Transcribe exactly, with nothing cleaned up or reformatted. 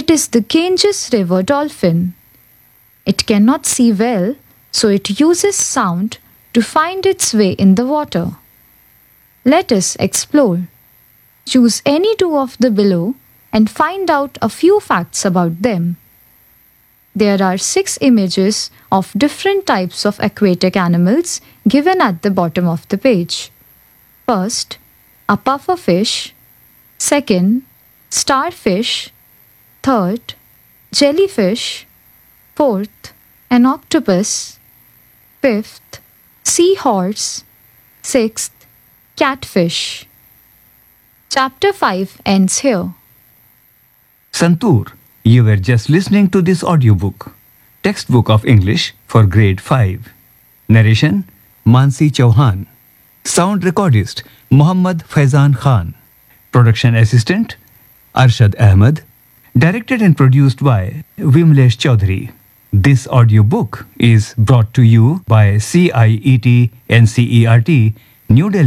It is the Ganges River dolphin. It cannot see well, so it uses sound to find its way in the water. Let us explore. Choose any two of the below and find out a few facts about them. There are six images of different types of aquatic animals given at the bottom of the page. First, a pufferfish. Second, starfish. Third, jellyfish. Fourth, an octopus. Fifth, seahorse. Sixth, catfish. Chapter five ends here. Santoor, you were just listening to this audiobook, textbook of English for grade five. Narration, Mansi Chauhan. Sound recordist, Muhammad Faizan Khan. Production assistant, Arshad Ahmed. Directed and produced by Vimlesh Chaudhary. This audiobook is brought to you by C I E T N C E R T, New Delhi.